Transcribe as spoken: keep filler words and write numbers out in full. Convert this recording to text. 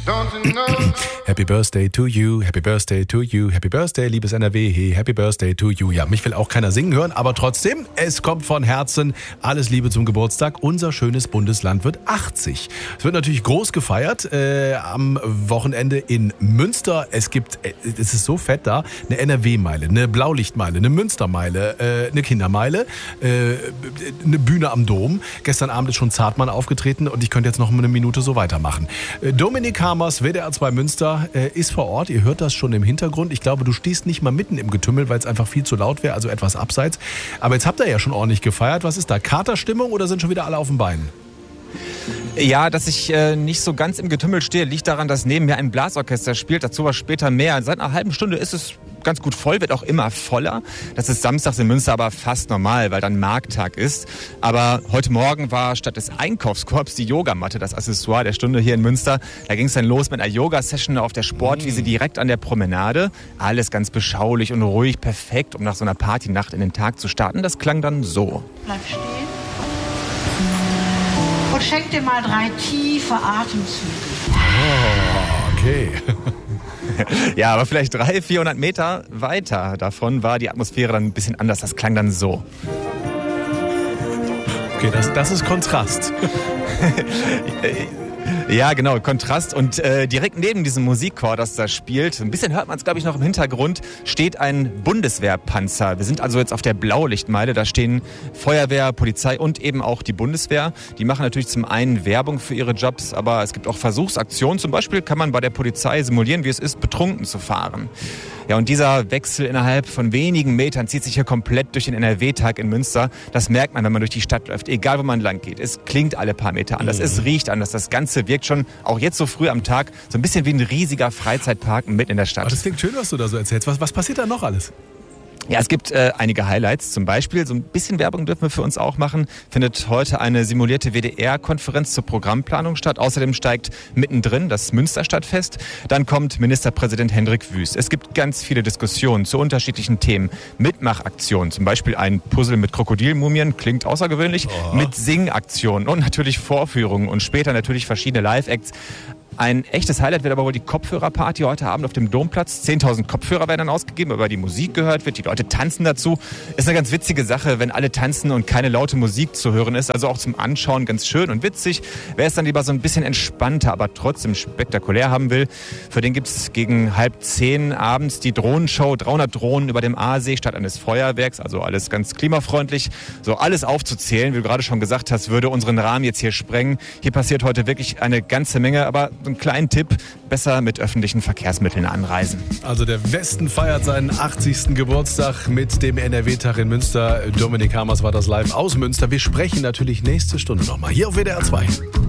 Happy Birthday to you, Happy Birthday to you, Happy Birthday, liebes N R W, hey, Happy Birthday to you. Ja, mich will auch keiner singen hören, aber trotzdem, es kommt von Herzen. Alles Liebe zum Geburtstag. Unser schönes Bundesland wird achtzig. Es wird natürlich groß gefeiert äh, am Wochenende in Münster. Es gibt, äh, es ist so fett da, eine N R W-Meile, eine Blaulichtmeile, eine Münstermeile, äh, eine Kindermeile, äh, eine Bühne am Dom. Gestern Abend ist schon Zartmann aufgetreten und ich könnte jetzt noch eine Minute so weitermachen. Äh, Dominik Hamers, W D R zwei Münster, äh, ist vor Ort. Ihr hört das schon im Hintergrund. Ich glaube, du stehst nicht mal mitten im Getümmel, weil es einfach viel zu laut wäre, also etwas abseits. Aber jetzt habt ihr ja schon ordentlich gefeiert. Was ist da? Katerstimmung oder sind schon wieder alle auf den Beinen? Ja, dass ich äh, nicht so ganz im Getümmel stehe, liegt daran, dass neben mir ein Blasorchester spielt. Dazu was später mehr. Seit einer halben Stunde ist es ganz gut voll, wird auch immer voller. Das ist samstags in Münster aber fast normal, weil dann Markttag ist. Aber heute Morgen war statt des Einkaufskorbs die Yogamatte das Accessoire der Stunde hier in Münster. Da ging es dann los mit einer Yoga-Session auf der Sportwiese direkt an der Promenade. Alles ganz beschaulich und ruhig, perfekt, um nach so einer Partynacht in den Tag zu starten. Das klang dann so. Bleib stehen. Und schenk dir mal drei tiefe Atemzüge. Oh, okay. Ja, aber vielleicht dreihundert, vierhundert Meter weiter davon war die Atmosphäre dann ein bisschen anders. Das klang dann so. Okay, das, das ist Kontrast. Ja, genau, Kontrast. Und äh, direkt neben diesem Musikchor, das da spielt, ein bisschen hört man es, glaube ich, noch im Hintergrund, steht ein Bundeswehrpanzer. Wir sind also jetzt auf der Blaulichtmeile. Da stehen Feuerwehr, Polizei und eben auch die Bundeswehr. Die machen natürlich zum einen Werbung für ihre Jobs, aber es gibt auch Versuchsaktionen. Zum Beispiel kann man bei der Polizei simulieren, wie es ist, betrunken zu fahren. Ja, und dieser Wechsel innerhalb von wenigen Metern zieht sich hier komplett durch den N R W-Tag in Münster. Das merkt man, wenn man durch die Stadt läuft, egal wo man lang geht. Es klingt alle paar Meter anders, es riecht anders. Das Ganze wirkt schon, auch jetzt so früh am Tag, so ein bisschen wie ein riesiger Freizeitpark mitten in der Stadt. Aber das klingt schön, was du da so erzählst. Was, was passiert da noch alles? Ja, es gibt äh, einige Highlights. Zum Beispiel, so ein bisschen Werbung dürfen wir für uns auch machen, findet heute eine simulierte W D R-Konferenz zur Programmplanung statt. Außerdem steigt mittendrin das Münsterstadtfest. Dann kommt Ministerpräsident Hendrik Wüst. Es gibt ganz viele Diskussionen zu unterschiedlichen Themen. Mitmachaktionen, zum Beispiel ein Puzzle mit Krokodilmumien, klingt außergewöhnlich, oh. mit Singaktionen und natürlich Vorführungen und später natürlich verschiedene Live-Acts. Ein echtes Highlight wird aber wohl die Kopfhörerparty heute Abend auf dem Domplatz. zehntausend Kopfhörer werden dann ausgegeben, weil die Musik gehört wird. Die Leute tanzen dazu. Ist eine ganz witzige Sache, wenn alle tanzen und keine laute Musik zu hören ist. Also auch zum Anschauen ganz schön und witzig. Wer es dann lieber so ein bisschen entspannter, aber trotzdem spektakulär haben will, für den gibt es gegen halb zehn abends die Drohnenshow. dreihundert Drohnen über dem Aasee statt eines Feuerwerks. Also alles ganz klimafreundlich. So alles aufzuzählen, wie du gerade schon gesagt hast, würde unseren Rahmen jetzt hier sprengen. Hier passiert heute wirklich eine ganze Menge, aber einen kleinen Tipp, besser mit öffentlichen Verkehrsmitteln anreisen. Also der Westen feiert seinen achtzigsten Geburtstag mit dem N R W-Tag in Münster. Dominik Hamers war das live aus Münster. Wir sprechen natürlich nächste Stunde nochmal hier auf W D R zwei.